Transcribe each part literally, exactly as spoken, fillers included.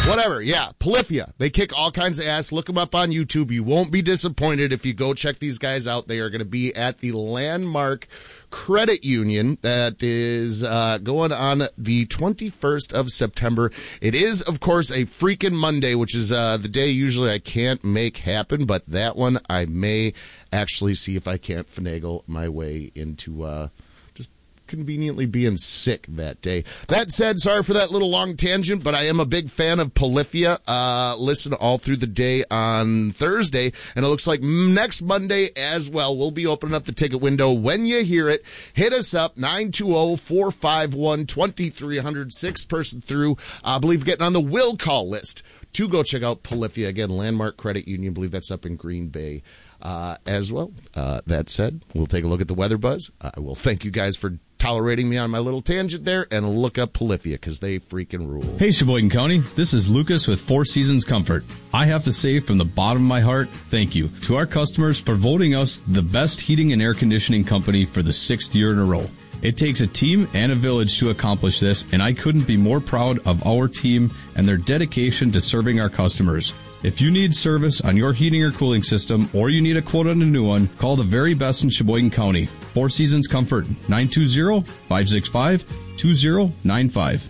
Whatever, yeah. Polyphia. They kick all kinds of ass. Look them up on YouTube. You won't be disappointed if you go check these guys out. They are going to be at the Landmark Credit Union. That is uh, going on the twenty-first of September. It is, of course, a freaking Monday, which is uh, the day usually I can't make happen, but that one I may actually see if I can't finagle my way into uh, just conveniently being sick that day. That said, sorry for that little long tangent, but I am a big fan of Polyphia. Uh, listen all through the day on Thursday, and it looks like next Monday as well. We'll be opening up the ticket window. When you hear it, hit us up, nine two zero, four five one, two three zero zero, six person through. I believe getting on the will call list to go check out Polyphia. Again, Landmark Credit Union, I believe that's up in Green Bay. Uh, as well. Uh, that said, we'll take a look at the weather buzz. I will thank you guys for tolerating me on my little tangent there, and look up Polyphia because they freaking rule. Hey, Sheboygan County, this is Lucas with Four Seasons Comfort. I have to say from the bottom of my heart, thank you to our customers for voting us the best heating and air conditioning company for the sixth year in a row. It takes a team and a village to accomplish this, and I couldn't be more proud of our team and their dedication to serving our customers. If you need service on your heating or cooling system, or you need a quote on a new one, call the very best in Sheboygan County. Four Seasons Comfort, nine two zero, five six five, two zero nine five.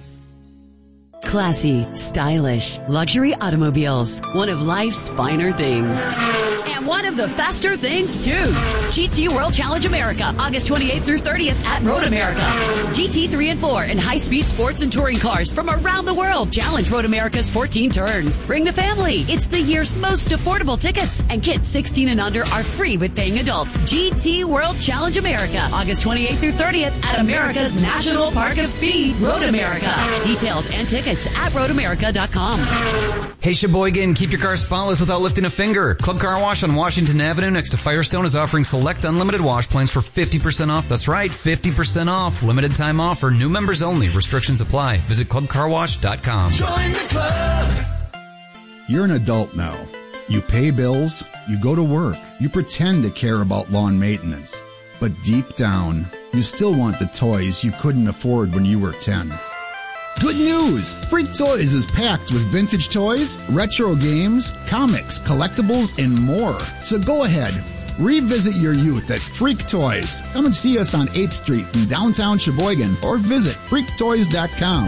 Classy, stylish, luxury automobiles. One of life's finer things. And one of the faster things, too. G T World Challenge America, August twenty-eighth through thirtieth at Road America. G T three and four and high-speed sports and touring cars from around the world challenge Road America's fourteen turns. Bring the family. It's the year's most affordable tickets. And kids sixteen and under are free with paying adults. G T World Challenge America, August twenty-eighth through thirtieth at America's National Park of Speed, Road America. Details and tickets at road america dot com. Hey, Sheboygan, keep your car spotless without lifting a finger. Club Car Wash on Washington Avenue next to Firestone is offering select unlimited wash plans for fifty percent off. That's right, fifty percent off. Limited time offer. New members only. Restrictions apply. Visit club car wash dot com. Join the club. You're an adult now. You pay bills. You go to work. You pretend to care about lawn maintenance. But deep down, you still want the toys you couldn't afford when you were ten. Good news! Freak Toys is packed with vintage toys, retro games, comics, collectibles, and more. So go ahead, revisit your youth at Freak Toys. Come and see us on eighth street in downtown Sheboygan or visit freak toys dot com.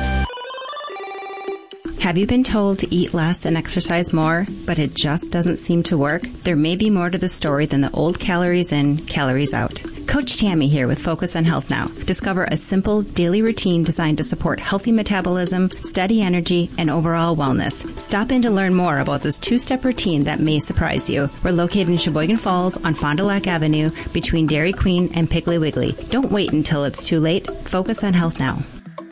Have you been told to eat less and exercise more, but it just doesn't seem to work? There may be more to the story than the old calories in, calories out. Coach Tammy here with Focus on Health Now. Discover a simple daily routine designed to support healthy metabolism, steady energy, and overall wellness. Stop in to learn more about this two-step routine that may surprise you. We're located in Sheboygan Falls on Fond du Lac Avenue between Dairy Queen and Piggly Wiggly. Don't wait until it's too late. Focus on Health Now.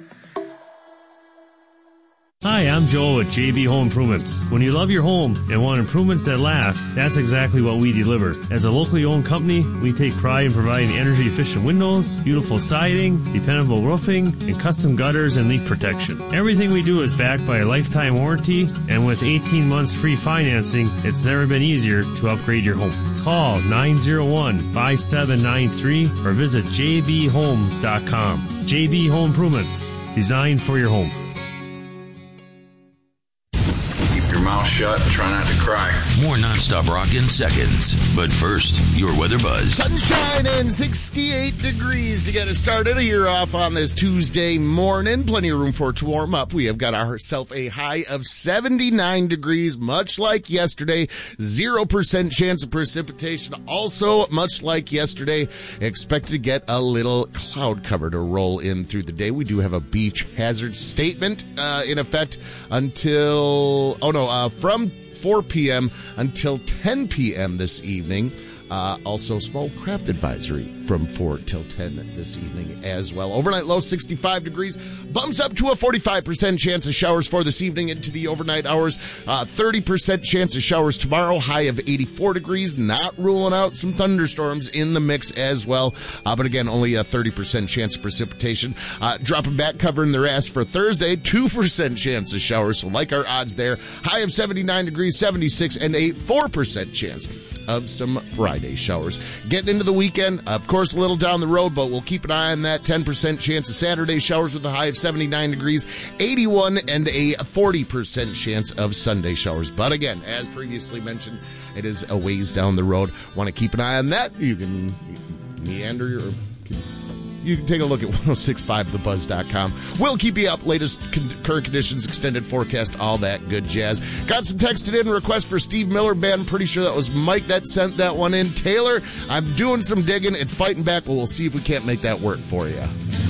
Hi, I'm Joel with J B Home Improvements. When you love your home and want improvements that last, that's exactly what we deliver. As a locally owned company, we take pride in providing energy-efficient windows, beautiful siding, dependable roofing, and custom gutters and leak protection. Everything we do is backed by a lifetime warranty, and with eighteen months free financing, it's never been easier to upgrade your home. Call nine zero one, five seven nine three or visit j b home dot com. J B Home Improvements, designed for your home. Mouth shut and try not to cry. More nonstop rock in seconds. But first, your weather buzz. Sunshine and sixty-eight degrees to get us started. A year off on this Tuesday morning. Plenty of room for it to warm up. We have got ourselves a high of seventy-nine degrees, much like yesterday. Zero percent chance of precipitation. Also, much like yesterday, expected to get a little cloud cover to roll in through the day. We do have a beach hazard statement uh, in effect until, oh no, Uh, from four p.m. until ten p.m. this evening. Uh, also, small craft advisory from four till ten this evening as well. Overnight low sixty-five degrees. Bumps up to a forty-five percent chance of showers for this evening into the overnight hours. Uh, thirty percent chance of showers tomorrow. High of eighty-four degrees. Not ruling out some thunderstorms in the mix as well. Uh, but again, only a thirty percent chance of precipitation. Uh, dropping back, covering their ass for Thursday. two percent chance of showers. So like our odds there. High of seventy-nine degrees, seventy-six, and a four percent chance of some Friday showers. Getting into the weekend, of course, a little down the road, but we'll keep an eye on that. ten percent chance of Saturday showers with a high of seventy-nine degrees, eighty-one, and a forty percent chance of Sunday showers. But again, as previously mentioned, it is a ways down the road. Want to keep an eye on that? You can meander your... You can take a look at ten sixty-five the buzz dot com. We'll keep you up. Latest con- current conditions, extended forecast, all that good jazz. Got some texted in requests for Steve Miller Band. Pretty sure that was Mike that sent that one in. Taylor, I'm doing some digging. It's fighting back, but we'll see if we can't make that work for you.